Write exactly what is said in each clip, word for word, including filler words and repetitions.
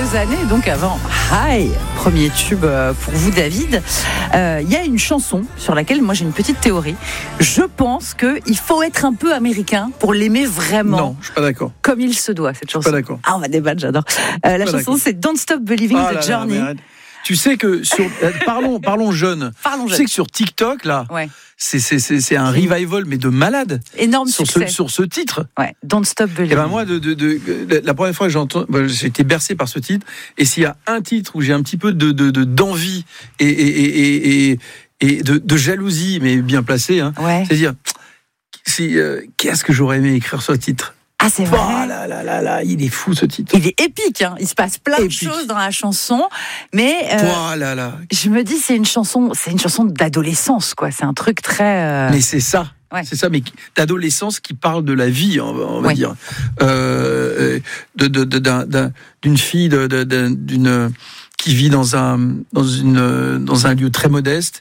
quelques années, donc avant Hi, premier tube pour vous David, il euh, y a une chanson sur laquelle moi j'ai une petite théorie. Je pense qu'il faut être un peu américain pour l'aimer vraiment. Non, je suis pas d'accord. Comme il se doit, cette chanson. Je suis pas d'accord. Ah, on va débattre, j'adore. Euh, la chanson d'accord. c'est Don't Stop Believing Ah the là là, Journey. mais tu sais que sur euh, parlons parlons jeunes. Parlons tu jeune. sais que sur TikTok là, Ouais. c'est c'est c'est c'est un revival mais de malade. Énorme sur succès. ce sur ce titre. Ouais, Don't Stop Believing. Et ben moi de, de, de, de la première fois que j'ai entendu, ben, j'ai été bercé par ce titre. Et s'il y a un titre où j'ai un petit peu de, de, de d'envie et et et et, et de, de jalousie, mais bien placé, hein, Ouais. c'est-à-dire si, euh, qu'est-ce que j'aurais aimé écrire ce titre. Ah, c'est vrai. Oh là là là là, il est fou ce titre. Il est épique, hein. Il se passe plein Épique. de choses dans la chanson, mais euh, Oh là là. je me dis c'est une chanson, c'est une chanson d'adolescence, quoi. C'est un truc très. Euh... Mais c'est ça. Ouais. C'est ça, mais d'adolescence qui parle de la vie, on va, on va Ouais. dire, euh, de, de, de, d'un, d'un, d'une fille, de, de, d'une qui vit dans un dans une dans un lieu très modeste,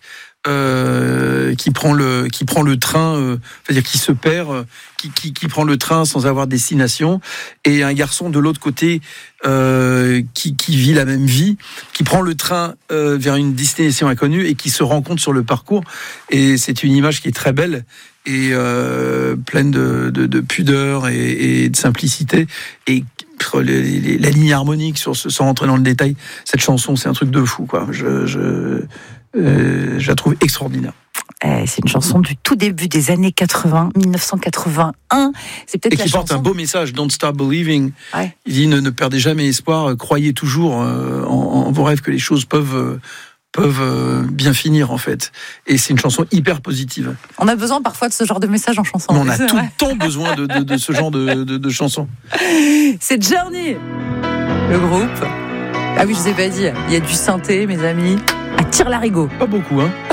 euh, qui prend le qui prend le train, euh, c'est-à-dire qui se perd, euh, qui, qui qui prend le train sans avoir destination, et un garçon de l'autre côté euh, qui qui vit la même vie, qui prend le train euh, vers une destination inconnue et qui se rencontre sur le parcours. Et c'est une image qui est très belle et euh, pleine de, de, de pudeur et, et de simplicité. Et les, les, la ligne harmonique, sur ce, sans rentrer dans le détail, cette chanson, c'est un truc de fou, quoi. Je, je, euh, je la trouve extraordinaire. C'est une chanson du tout début des années quatre-vingts, dix-neuf cent quatre-vingt-un. C'est peut-être et la qui porte chanson... un beau message, Don't Stop Believing. Ouais. Il dit ne, ne perdez jamais espoir, croyez toujours euh, en, en vos rêves que les choses peuvent... Euh, peuvent euh, bien finir en fait. Et c'est une chanson hyper positive. On a besoin parfois de ce genre de message en chanson. Mais on a c'est tout vrai. le temps besoin de, de, de ce genre de, de, de chansons. C'est Journey, le groupe. Ah oui, je vous ai pas dit, il y a du synthé, mes amis. À tire-larigot. Pas beaucoup, hein.